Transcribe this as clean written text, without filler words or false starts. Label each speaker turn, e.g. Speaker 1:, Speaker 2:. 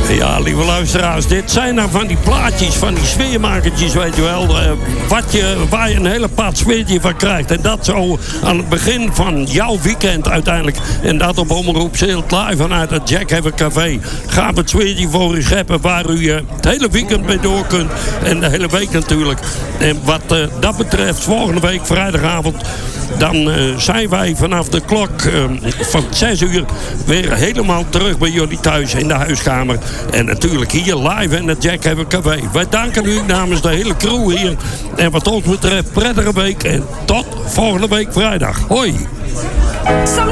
Speaker 1: Ja, lieve luisteraars, dit zijn nou van die plaatjes, van die sfeermakertjes, weet je wel. Waar je een hele paard sfeertje van krijgt. En dat zo aan het begin van jouw weekend uiteindelijk. En dat op Omroep Zeeland live vanuit het Jackhaven Café. Gaan we het sfeertje voor u scheppen waar u het hele weekend mee door kunt. En de hele week natuurlijk. En wat dat betreft, volgende week vrijdagavond, dan zijn wij vanaf de klok van 6 uur weer helemaal terug bij jullie thuis in de huiskamer. En natuurlijk hier live in het Jackhaven Café. Wij danken u namens de hele crew hier. En wat ons betreft, prettige week. En tot volgende week vrijdag. Hoi!